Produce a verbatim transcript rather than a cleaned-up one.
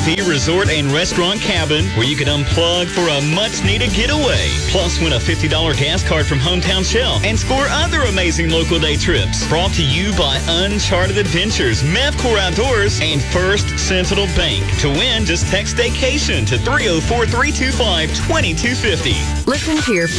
V Resort and Restaurant Cabin, where you can unplug for a much-needed getaway. Plus, win a fifty dollars gas card from Hometown Shell and score other amazing local day trips. Brought to you by Uncharted Adventures, Mevcor Outdoors, and First Sentinel Bank. To win, just text vacation to three oh four, three two five, two two five oh. Listen to your